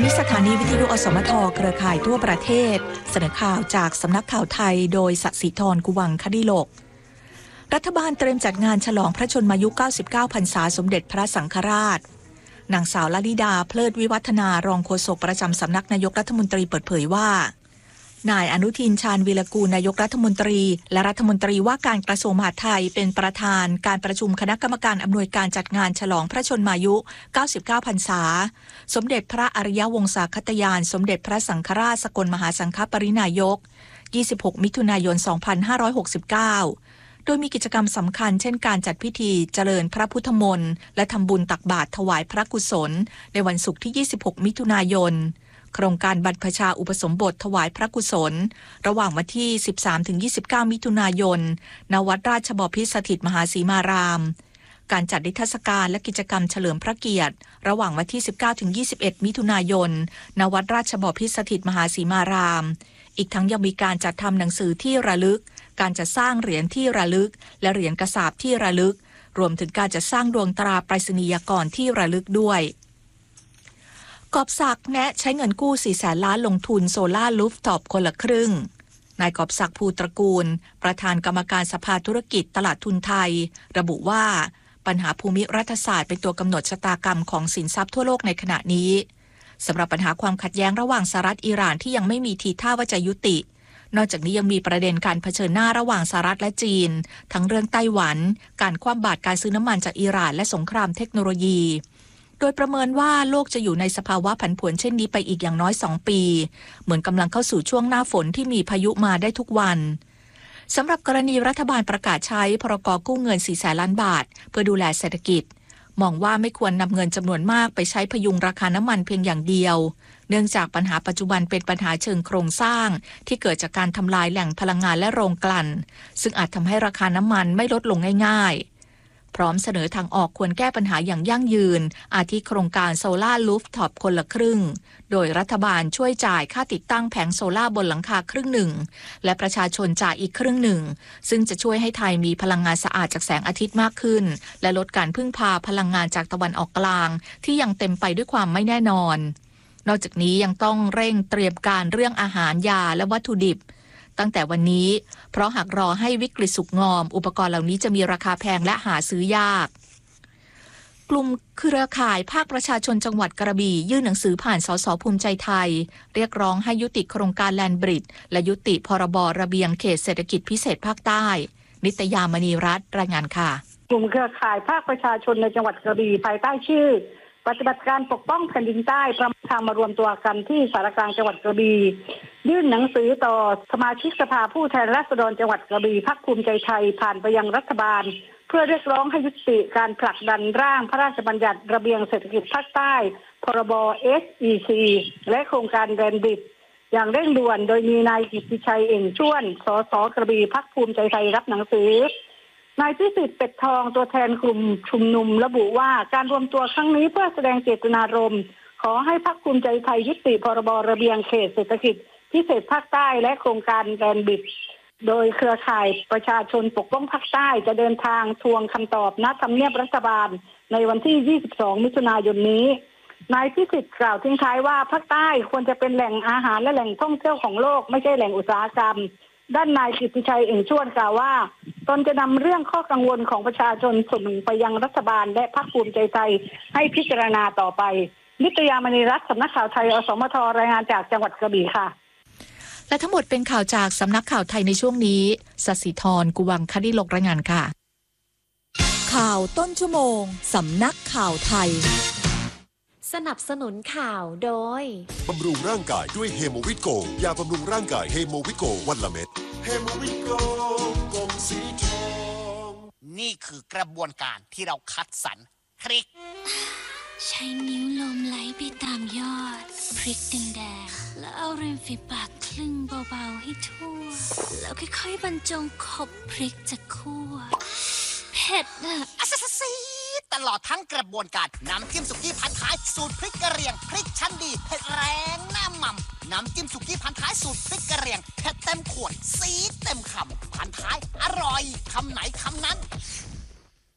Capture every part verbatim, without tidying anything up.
นี้สถานีวิทยุอสมทเครือข่ายทั่วประเทศเสนอข่าวจากสำนักข่าวไทยโดยสศิธรกุวังคดิโลกรัฐบาลเตรียมจัดงานฉลองพระชนมายุเก้าสิบเก้าพรรษาสมเด็จพระสังฆราชนางสาวลลิดาเพลิดวิวัฒนารองโฆษกประจำสำนักนายกรัฐมนตรีเปิดเผยว่านายอนุทินชาญวีรกูลนายกรัฐมนตรีและรัฐมนตรีว่าการกระทรวงมหาดไทยเป็นประธานการประชุมคณะกรรมการอำนวยการจัดงานฉลองพระชนมายุเก้าสิบเก้าพรรษาสมเด็จพระอริยวงศาคตยานสมเด็จพระสังฆราชสกลมหาสังฆปรินายกยี่สิบหกมิถุนายนสองพันห้าร้อยหกสิบเก้าโดยมีกิจกรรมสำคัญเช่นการจัดพิธีเจริญพระพุทธมนต์และทำบุญตักบาตรถวายพระกุศลในวันศุกร์ที่ยี่สิบหกมิถุนายนโครงการบรรพชาอุปสมบทถวายพระกุศลระหว่างวันที่ สิบสามถึงยี่สิบเก้า มิถุนายนณวัดราชบพิตรสถิตมหาสีมารามการจัดนิทรรศการและกิจกรรมเฉลิมพระเกียรติระหว่างวันที่ สิบเก้าถึงยี่สิบเอ็ด มิถุนายนณวัดราชบพิตรสถิตมหาสีมารามอีกทั้งยังมีการจัดทำหนังสือที่ระลึกการจัดสร้างเหรียญที่ระลึกและเหรียญกระสาบที่ระลึกรวมถึงการจัดสร้างดวงตราไปรษณียากรที่ระลึกด้วยกอบศักดิ์แนะใช้เงินกู้สี่แสนล้านลงทุนโซล่ารูฟท็อปคนละครึ่งนายกอบศักดิ์ภูตระกูลประธานกรรมการสภาธุรกิจตลาดทุนไทยระบุว่าปัญหาภูมิรัฐศาสตร์เป็นตัวกำหนดชะตากรรมของสินทรัพย์ทั่วโลกในขณะนี้สำหรับปัญหาความขัดแย้งระหว่างสหรัฐอิหร่านที่ยังไม่มีทีท่าว่าจะยุตินอกจากนี้ยังมีประเด็นการเผชิญหน้าระหว่างสหรัฐและจีนทั้งเรื่องไต้หวันการคว่ำบาตรการซื้อน้ำมันจากอิหร่านและสงครามเทคโนโลยีโดยประเมินว่าโลกจะอยู่ในสภาวะผันผวนเช่นนี้ไปอีกอย่างน้อยสองปีเหมือนกำลังเข้าสู่ช่วงหน้าฝนที่มีพายุมาได้ทุกวันสำหรับกรณีรัฐบาลประกาศใช้พรกกู้เงินสี่แสนล้านบาทเพื่อดูแลเศรษฐกิจมองว่าไม่ควรนำเงินจำนวนมากไปใช้พยุงราคาน้ำมันเพียงอย่างเดียวเนื่องจากปัญหาปัจจุบันเป็นปัญหาเชิงโครงสร้างที่เกิดจากการทำลายแหล่งพลังงานและโรงกลั่นซึ่งอาจทำให้ราคาน้ำมันไม่ลดลงง่ายๆพร้อมเสนอทางออกควรแก้ปัญหาอย่างยั่งยืนอาทิโครงการโซล่ารูฟท็อปคนละครึ่งโดยรัฐบาลช่วยจ่ายค่าติดตั้งแผงโซล่าบนหลังคาครึ่งหนึ่งและประชาชนจ่ายอีกครึ่งหนึ่งซึ่งจะช่วยให้ไทยมีพลังงานสะอาดจากแสงอาทิตย์มากขึ้นและลดการพึ่งพาพลังงานจากตะวันออกกลางที่ยังเต็มไปด้วยความไม่แน่นอนนอกจากนี้ยังต้องเร่งเตรียมการเรื่องอาหารยาและวัตถุดิบตั้งแต่วันนี้เพราะหากรอให้วิกฤตสุกงอมอุปกรณ์เหล่านี้จะมีราคาแพงและหาซื้อยากกลุ่มเครือข่ายภาคประชาชนจังหวัดกระบี่ยื่นหนังสือผ่านสสภูมิใจไทยเรียกร้องให้ยุติโครงการแลนด์บริดจ์และยุติพรบระเบียงเขตเศรษฐกิจพิเศษภาคใต้นิตยามณีรัตน์รายงานค่ะกลุ่มเครือข่ายภาคประชาชนในจังหวัดกระบี่ภายใต้ชื่อปฏิบัติการปกป้องแผ่นดินใต้ประมาทามารวมตัวกันที่สารกลางจังหวัดกระบี่ยื่นหนังสือต่อสมาชิกสภาผู้แทนราษฎรจังหวัดกระบี่พรรคภูมิใจไทยผ่านไปยังรัฐบาลเพื่อเรียกร้องให้ยุติการผลักดันร่างพระราชบัญญัติระเบียงเศรษฐกิจภาคใต้พรบ เอส อี ซี และโครงการแลนด์บริดจ์อย่างเร่งด่วนโดยมีนายกิตติชัยเอ่งช่วนสสกระบี่พรรคภูมิใจไทยรับหนังสือนายพิสิทธิ์เป็ดทองตัวแทนกลุ่มชุมนุมระบุว่าการรวมตัวครั้งนี้เพื่อแสดงเจตนารมณ์ขอให้พรรคภูมิใจไทยยุติพรบระเบียงเขตเศรษฐกิจพิเศษภาคใต้และโครงการแลนด์บริดจ์โดยเครือข่ายประชาชนปกป้องภาคใต้จะเดินทางทวงคำตอบณทำเนียบรัฐบาลในวันที่ยี่สิบสองมิถุนายนนี้นายพิสิทธิ์กล่าวทิ้งท้ายว่าภาคใต้ควรจะเป็นแหล่งอาหารและแหล่งท่องเที่ยวของโลกไม่ใช่แหล่งอุตสาหกรรมด้านนายกิตติชัยเอ่งช่วนกล่าวว่าตนจะนำเรื่องข้อกังวลของประชาชนส่งไปยังรัฐบาลและพรรคภูมิใจไทยให้พิจารณาต่อไปนิตยามณีรัตน์สำนักข่าวไทยอสมทรายงานจากจังหวัดกระบี่ค่ะและทั้งหมดเป็นข่าวจากสำนักข่าวไทยในช่วงนี้สศิธรกุวังคดิโลกรายงานค่ะข่าวต้นชั่วโมงสำนักข่าวไทยสนับสนุนข่าวโดยบำรุงร่างกายด้วยเฮโมวิโกยาบำรุงร่างกายเฮโมวิโกวันละเม็ดเฮโมวิโกกลมสีทองนี่คือกระบวนการที่เราคัดสรรพริกใช้นิ้วลมไหลไปตามยอดพริกแดงๆแล้วเอาริมฝีปากคลึงเบาๆให้ทั่วแล้วค่อยๆบรรจงขบพริกจากคั่วเผ็ดอะอัสซีตลอดทั้งกระบวนการน้ำจิ้มสุกี้พันท้ายสูตรพริกกระเหรี่ยงพริกชั้นดีเผ็ดแรงหน้าหม่ำน้ำจิ้มสุกี้พันท้ายสูตรพริกกระเหรี่ยงเผ็ดเต็มขวดซีดเต็มคำพันท้ายอร่อยคำไหนคำนั้นข่าว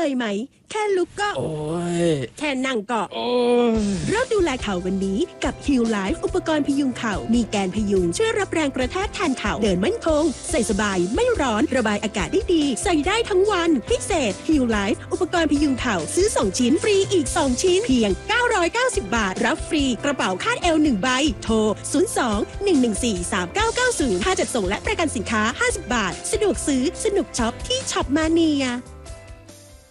ยไหมแค่ลุกก็โอ้ยแค่นั่งก็โอ้ยเริ่มดูแลเข่าวันนี้กับ Heal Life อุปกรณ์พยุงเข่ามีแกนพยุงช่วยรับแรงกระแทกแทนเข่าเดินมั่นคงใส่สบายไม่ร้อนระบายอากาศได้ดีใส่ได้ทั้งวันพิเศษ Heal Life อุปกรณ์พยุงเข่าซื้อสองชิ้นฟรีอีกสองชิ้นเพียงเก้าร้อยเก้าสิบบาทรับฟรีกระเป๋าคาดเอวหนึ่งใบโทรศูนย์ สอง หนึ่ง หนึ่ง สี่ สาม เก้า เก้า ศูนย์ค่าจัดส่งและประกันสินค้าห้าสิบบาทสะดวกซื้อสนุกช็อปที่ช็อปมาเนีย